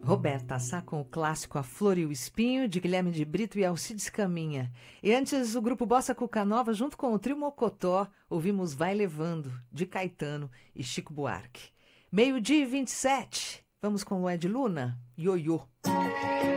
Roberta Sá com o clássico A Flor e o Espinho, de Guilherme de Brito e Alcides Caminha. E antes, o grupo Bossa Cuca Nova, junto com o trio Mocotó, ouvimos Vai Levando, de Caetano e Chico Buarque. 12:27. Vamos com o Ed Luna, Ioiô.